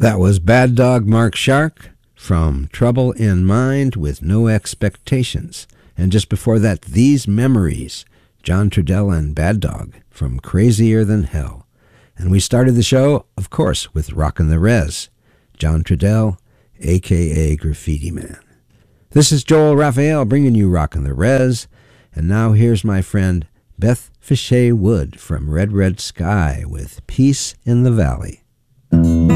That was Bad Dog Mark Shark from Trouble in Mind with No Expectations. And just before that, These Memories, John Trudell and Bad Dog from Crazier Than Hell. And we started the show, of course, with Rockin' the Rez, John Trudell, a.k.a. Graffiti Man. This is Joel Raphael bringing you Rockin' the Rez. And now here's my friend Beth Fichet Wood from Red Red Sky with Peace in the Valley.